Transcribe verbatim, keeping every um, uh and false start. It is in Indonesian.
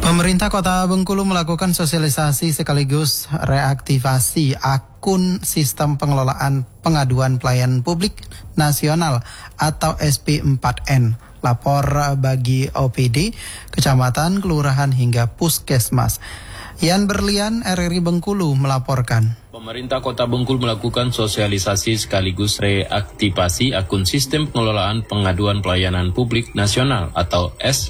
Pemerintah Kota Bengkulu melakukan sosialisasi sekaligus reaktivasi akun Sistem Pengelolaan Pengaduan Pelayanan Publik Nasional atau S P empat N. Lapor bagi O P D, kecamatan, kelurahan hingga puskesmas. Yan Berlian, R R I Bengkulu melaporkan. Pemerintah Kota Bengkulu melakukan sosialisasi sekaligus reaktivasi akun Sistem Pengelolaan Pengaduan Pelayanan Publik Nasional atau S